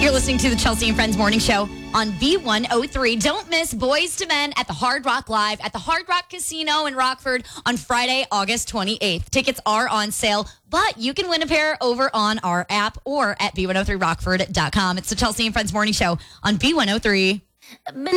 You're listening to the Chelsea and Friends Morning Show on B103. Don't miss Boys to Men at the Hard Rock Live at the Hard Rock Casino in Rockford on Friday, August 28th. Tickets are on sale, but you can win a pair over on our app or at B103rockford.com. It's the Chelsea and Friends Morning Show on B103.